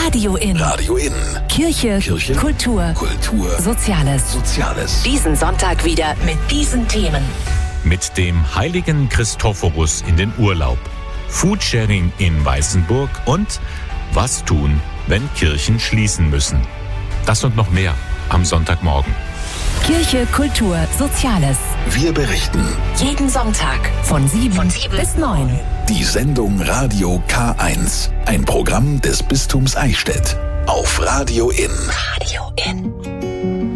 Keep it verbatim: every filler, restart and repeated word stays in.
Radio In. Radio In. Kirche, Kirche, Kultur, Kultur, Soziales. Soziales. Diesen Sonntag wieder mit diesen Themen. Mit dem heiligen Christophorus in den Urlaub, Foodsharing in Weißenburg und was tun, wenn Kirchen schließen müssen. Das und noch mehr am Sonntagmorgen. Kirche, Kultur, Soziales. Wir berichten. Jeden Sonntag von sieben, von sieben bis neun. Die Sendung Radio K eins. Ein Programm des Bistums Eichstätt. Auf Radio In. Radio In.